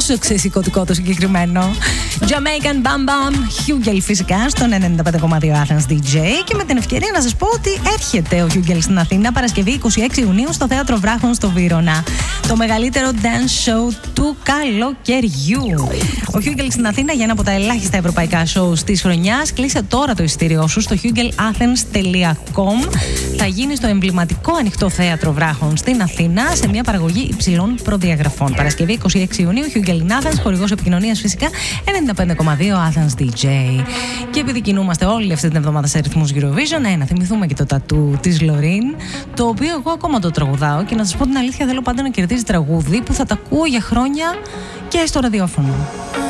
τόσο ξεσηκωτικό το συγκεκριμένο. Jamaican Bam Bam, Hugel φυσικά στον 95,2 Athens DJ. Και με την ευκαιρία να σας πω ότι έρχεται ο Hugel στην Αθήνα Παρασκευή 26 Ιουνίου στο Θέατρο Βράχων στο Βύρωνα. Το μεγαλύτερο dance show του καλοκαιριού. Ο Hugel στην Αθήνα για ένα από τα ελάχιστα ευρωπαϊκά shows της χρονιάς. Κλείσε τώρα το εισιτήριό σου στο hugelathens.com. Θα γίνει στο εμβληματικό ανοιχτό Θέατρο Βράχων στην Αθήνα σε μια παραγωγή υψηλών προδιαγραφών. Παρασκευή 26 Ιουνίου, Hugel in Athens, χορηγός επικοινωνίας φυσικά 95,2 Athens DJ. Και επειδή κινούμαστε όλη αυτή την εβδομάδα σε ρυθμούς Eurovision, να θυμηθούμε και το τατού της Λωρίν, το οποίο εγώ ακόμα το τραγουδάω και να σας πω την αλήθεια, θέλω πάντα να κερδίζει τραγούδι που θα τα ακούω για χρόνια και στο ραδιόφωνο.